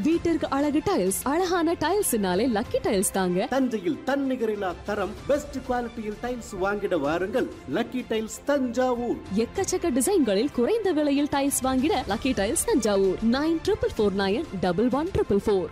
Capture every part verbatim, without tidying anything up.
வீட்டிற்கு அழகு டைல்ஸ். அழகான டைல்ஸ்னாலே லக்கி டைல்ஸ் தாங்க. தஞ்சையில் தன்னிகரில்லா தரம் பெஸ்ட் குவாலிட்டியில் டைல்ஸ் வாங்கிட வாருங்கள். Lucky tiles Thanjavur. எக்கச்சக்க டிசைன்களில் குறைந்த விலையில் டைல்ஸ் வாங்கிட lucky tiles Thanjavur. Nine triple four nine double one triple four.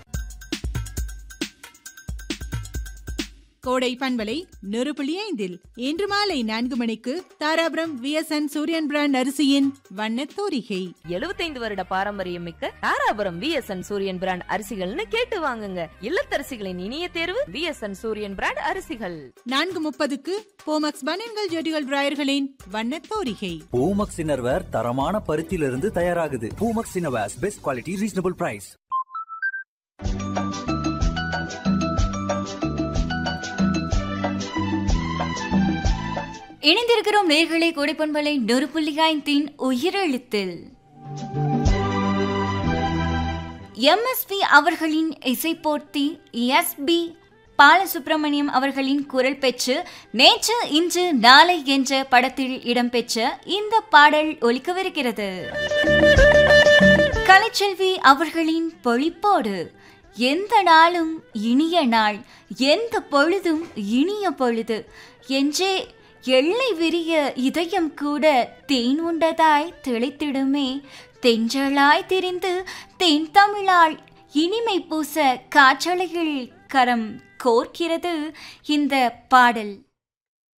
கோடை பண்பலை நூறு புள்ளி ஐந்தில் இன்று மாலை நான்கு மணிக்கு தாராபுரம் விஎஸ்என் சூரியன் பிராண்ட் அரிசியின் வண்ணத் தோரிகை. எழுபத்தைந்து வருட பாரம்பரியம் மிக்க தாராபுரம் விஎஸ்என் சூரியன் பிராண்ட் அரிசிகள்னு கேட்டு வாங்குங்க. இல்லத்தரசிகளின் இனிய தேர்வு விஎஸ்என் சூரியன் பிராண்ட் அரிசிகள். நான்கு முப்பதுக்கு போமக்ஸ் பனியன்கள் ஜெட்டிகள் டிராயர்களின் வண்ணத் தோரிகை. பூமக்ஸ் இன்னர்வேர் தரமான பருத்தியிலிருந்து தயாராகுது. Poomex innerwears best quality reasonable price. இணைந்திருக்கிறோம் நேர்களை கோடைப்பண்பலை நூறு புள்ளி ஐந்தின் உயிரெழுத்தில். எம்எஸ்வி அவர்களின் இசை போர்த்தி எஸ் பி பாலசுப்ரமணியம் அவர்களின் குரல் பெற்று நேற்று இன்று நாளை என்ற படத்தில் இடம்பெற்ற இந்த பாடல் ஒலிக்கவிருக்கிறது. கலைச்செல்வி அவர்களின் பொழிப்போடு எந்த நாளும் இனிய நாள், எந்த பொழுதும் இனிய பொழுது என்றே எல்லை விரிய இதயம் கூட தேன் உண்டதாய் திளைத்திடுமே. தென்றலாய் திரிந்து தென் தமிழால் இனிமை பூச காற்றலையில் கரம் கோர்க்கிறது இந்த பாடல்.